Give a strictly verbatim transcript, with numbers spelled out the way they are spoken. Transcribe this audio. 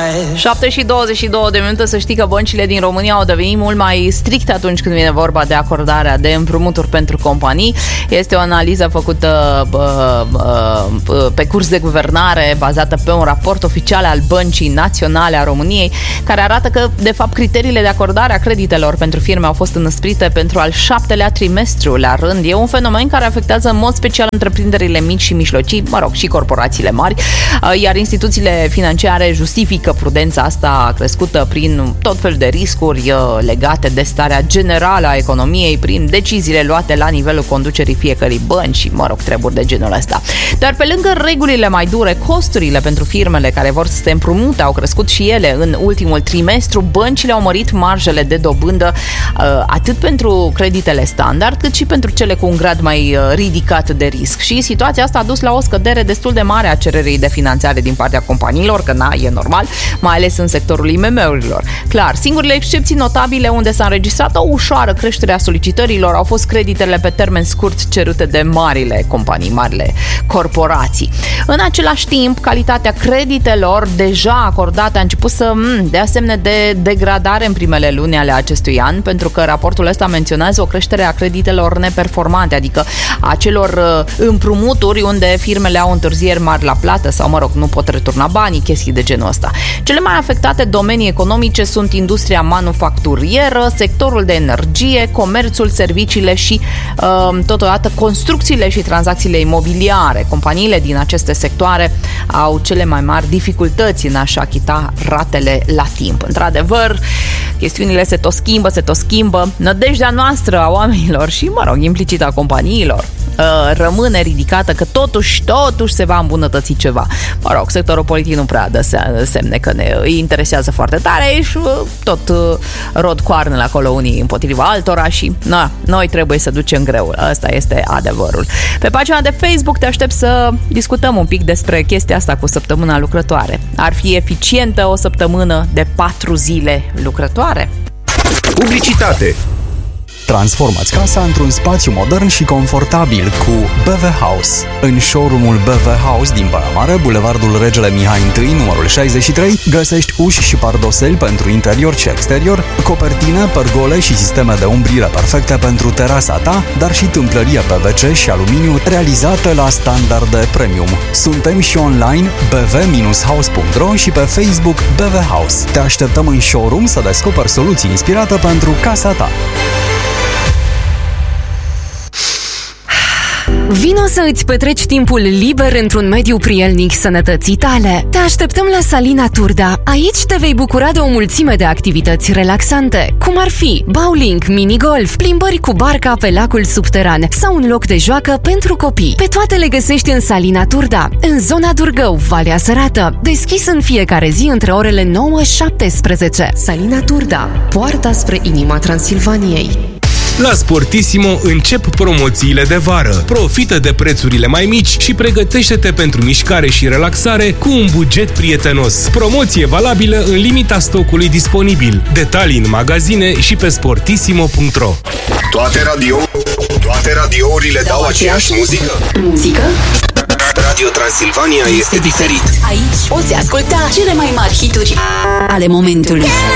șapte și douăzeci și două de minute. Să știi că băncile din România au devenit mult mai stricte atunci când vine vorba de acordarea de împrumuturi pentru companii. Este o analiză făcută pe curs de guvernare, bazată pe un raport oficial al Băncii Naționale a României, care arată că, de fapt, criteriile de acordare a creditelor pentru firme au fost înăsprite pentru al șaptelea trimestru la rând. E un fenomen care afectează în mod special întreprinderile mici și mijlocii, mă rog, și corporațiile mari, iar instituțiile financiare justifică prudența asta crescută prin tot felul de riscuri legate de starea generală a economiei, prin deciziile luate la nivelul conducerii fiecărei bănci și, mă rog, treburi de genul ăsta. Dar pe lângă regulile mai dure, costurile pentru firmele care vor să se împrumute au crescut și ele în ultimul trimestru. Băncile au mărit marjele de dobândă atât pentru creditele standard, cât și pentru cele cu un grad mai ridicat de risc. Și situația asta a dus la o scădere destul de mare a cererii de finanțare din partea companiilor, că na, e normal, mai ales în sectorul I M M-urilor. Clar, singurele excepții notabile unde s-a înregistrat o ușoară creștere a solicitărilor au fost creditele pe termen scurt cerute de marile companii, marile corporații. În același timp, calitatea creditelor deja acordate a început să dea semne de degradare în primele luni ale acestui an, pentru că raportul ăsta menționează o creștere a creditelor neperformante, adică a celor împrumuturi unde firmele au întârzieri mari la plată sau, mă rog, nu pot returna banii, chestii de genul ăsta. Cele mai afectate domenii economice sunt industria manufacturieră, sectorul de energie, comerțul, serviciile și uh, totodată construcțiile și tranzacțiile imobiliare. Companiile din aceste sectoare au cele mai mari dificultăți în a-și achita ratele la timp. Într-adevăr, chestiunile se tot schimbă, se tot schimbă. Nădejdea noastră a oamenilor și, mă rog, implicit a companiilor rămâne ridicată că totuși, totuși se va îmbunătăți ceva. Mă rog, sectorul politic nu prea dă semne că ne interesează foarte tare și tot rod coarnele acolo unii împotriva altora și na, noi trebuie să ducem greu. Asta este adevărul. Pe pagina de Facebook te aștept să discutăm un pic despre chestia asta cu săptămâna lucrătoare. Ar fi eficientă o săptămână de patru zile lucrătoare? Publicitate. Transformați casa într-un spațiu modern și confortabil cu B V House. În showroom-ul B V House din Baia Mare, Bulevardul Regele Mihai I, numărul șaizeci și trei, găsești uși și pardoseli pentru interior și exterior, copertine, pergole și sisteme de umbrire perfecte pentru terasa ta, dar și tâmplărie P V C și aluminiu realizată la standarde premium. Suntem și online b v house punct r o și pe Facebook B V House. Te așteptăm în showroom să descoperi soluții inspirate pentru casa ta. Vino să îți petreci timpul liber într-un mediu prielnic sănătății tale. Te așteptăm la Salina Turda. Aici te vei bucura de o mulțime de activități relaxante, cum ar fi bowling, minigolf, plimbări cu barca pe lacul subteran sau un loc de joacă pentru copii. Pe toate le găsești în Salina Turda, în zona Durgău, Valea Sărată, deschis în fiecare zi între orele nouă și șaptesprezece. Salina Turda, poarta spre inima Transilvaniei. La Sportissimo încep promoțiile de vară. Profită de prețurile mai mici și pregătește-te pentru mișcare și relaxare cu un buget prietenos. Promoție valabilă în limita stocului disponibil. Detalii în magazine și pe sportissimo punct ro. Toate radio, toate radiourile dau aceeași muzică. Muzică? Radio Transilvania este diferit. Aici poți asculta cele mai mari hituri ale momentului.